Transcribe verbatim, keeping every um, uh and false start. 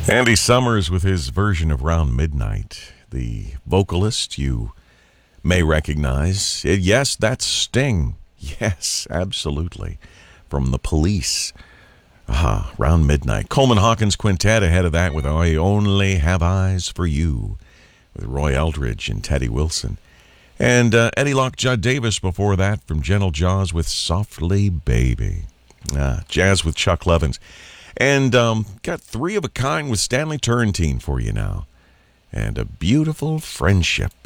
Andy Summers with his version of Round Midnight. The vocalist you may recognize. Uh, Yes, that's Sting. Yes, absolutely. From The Police. Aha, Round Midnight. Coleman Hawkins Quintet ahead of that with I Only Have Eyes for You with Roy Eldridge and Teddy Wilson. And uh, Eddie Lockjaw Davis before that from Gentle Jaws with Softly Baby. Ah, jazz with Chuck Levins. And um, got Three of a Kind with Stanley Turrentine for you now. And A Beautiful Friendship